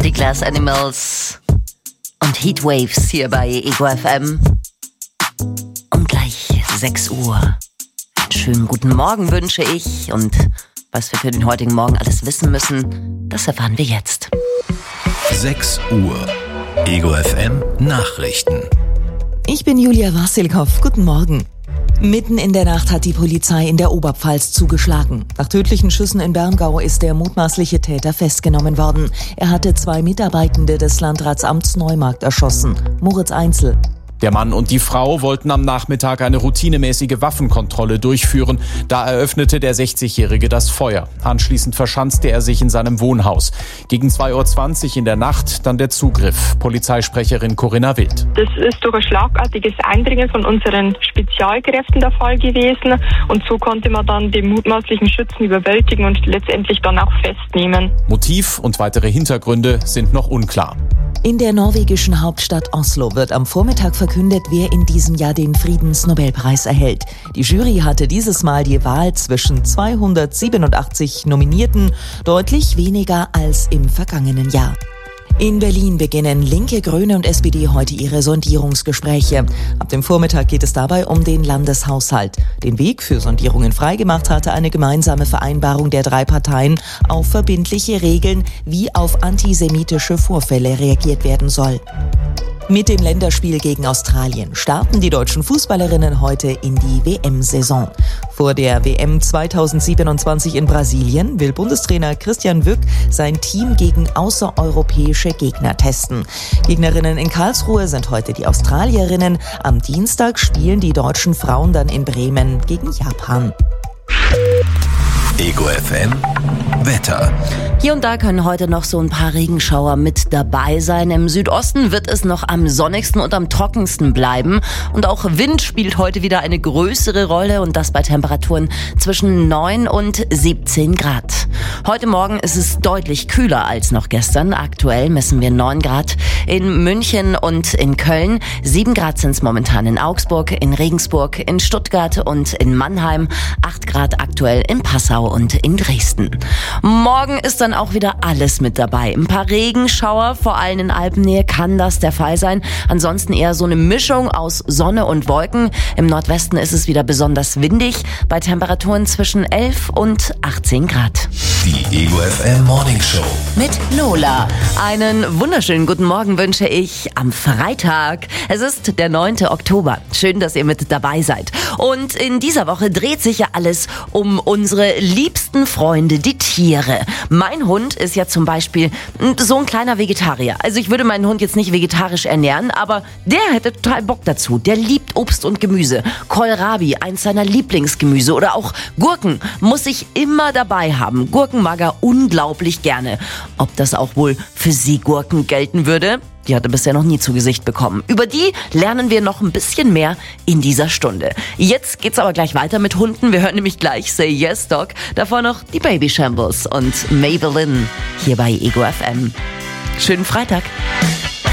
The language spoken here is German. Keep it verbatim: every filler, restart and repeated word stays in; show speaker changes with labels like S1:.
S1: die Glass Animals und Heatwaves hier bei Ego F M. Und gleich sechs Uhr. Einen schönen guten Morgen wünsche ich. Und was wir für den heutigen Morgen alles wissen müssen, das erfahren wir jetzt.
S2: sechs Uhr. Ego F M Nachrichten.
S3: Ich bin Julia Wassilkow. Guten Morgen. Mitten in der Nacht hat die Polizei in der Oberpfalz zugeschlagen. Nach tödlichen Schüssen in Berngau ist der mutmaßliche Täter festgenommen worden. Er hatte zwei Mitarbeitende des Landratsamts Neumarkt erschossen. Moritz Einzel.
S4: Der Mann und die Frau wollten am Nachmittag eine routinemäßige Waffenkontrolle durchführen. Da eröffnete der sechzigjährige das Feuer. Anschließend verschanzte er sich in seinem Wohnhaus. Gegen zwei Uhr zwanzig in der Nacht dann der Zugriff. Polizeisprecherin Corinna Wild.
S5: Das ist durch ein schlagartiges Eindringen von unseren Spezialkräften der Fall gewesen. Und so konnte man dann den mutmaßlichen Schützen überwältigen und letztendlich dann auch festnehmen.
S4: Motiv und weitere Hintergründe sind noch unklar.
S3: In der norwegischen Hauptstadt Oslo wird am Vormittag verkündet, wer in diesem Jahr den Friedensnobelpreis erhält. Die Jury hatte dieses Mal die Wahl zwischen zweihundertsiebenundachtzig Nominierten, deutlich weniger als im vergangenen Jahr. In Berlin beginnen Linke, Grüne und S P D heute ihre Sondierungsgespräche. Ab dem Vormittag geht es dabei um den Landeshaushalt. Den Weg für Sondierungen freigemacht hatte eine gemeinsame Vereinbarung der drei Parteien auf verbindliche Regeln, wie auf antisemitische Vorfälle reagiert werden soll. Mit dem Länderspiel gegen Australien starten die deutschen Fußballerinnen heute in die W M-Saison. Vor der W M zweitausendsiebenundzwanzig in Brasilien will Bundestrainer Christian Wück sein Team gegen außereuropäische Gegner testen. Gegnerinnen in Karlsruhe sind heute die Australierinnen. Am Dienstag spielen die deutschen Frauen dann in Bremen gegen Japan.
S2: Ego F M Wetter.
S1: Hier und da können heute noch so ein paar Regenschauer mit dabei sein. Im Südosten wird es noch am sonnigsten und am trockensten bleiben. Und auch Wind spielt heute wieder eine größere Rolle und das bei Temperaturen zwischen neun und siebzehn Grad. Heute Morgen ist es deutlich kühler als noch gestern. Aktuell messen wir neun Grad in München und in Köln. sieben Grad sind es momentan in Augsburg, in Regensburg, in Stuttgart und in Mannheim. acht Grad aktuell in Passau und in Dresden. Morgen ist dann auch wieder alles mit dabei. Ein paar Regenschauer, vor allem in Alpennähe kann das der Fall sein. Ansonsten eher so eine Mischung aus Sonne und Wolken. Im Nordwesten ist es wieder besonders windig, bei Temperaturen zwischen elf und achtzehn Grad.
S2: Die Ego F M Morning Show
S1: Mit Lola. Einen wunderschönen guten Morgen wünsche ich am Freitag. Es ist der neunte Oktober. Schön, dass ihr mit dabei seid. Und in dieser Woche dreht sich ja alles um unsere liebsten Freunde, die Tiere. Mein Hund ist ja zum Beispiel so ein kleiner Vegetarier. Also ich würde meinen Hund jetzt nicht vegetarisch ernähren, aber der hätte total Bock dazu. Der liebt Obst und Gemüse. Kohlrabi, eins seiner Lieblingsgemüse. Oder auch Gurken muss ich immer dabei haben. Gurken mag er unglaublich gerne. Ob das auch wohl für sie Gurken gelten würde? Die hatte bisher noch nie zu Gesicht bekommen. Über die lernen wir noch ein bisschen mehr in dieser Stunde. Jetzt geht's aber gleich weiter mit Hunden. Wir hören nämlich gleich Say Yes Dog. Davor noch die Baby Shambles und Maybelline hier bei Ego F M. Schönen Freitag.